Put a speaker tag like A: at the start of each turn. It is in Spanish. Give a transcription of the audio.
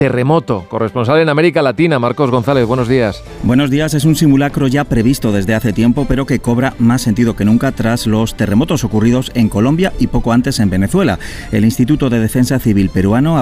A: terremoto. Corresponsal en América Latina, Marcos González, buenos días.
B: Buenos días, es un simulacro ya previsto desde hace tiempo, pero que cobra más sentido que nunca tras los terremotos ocurridos en Colombia y poco antes en Venezuela. El Instituto de Defensa Civil peruano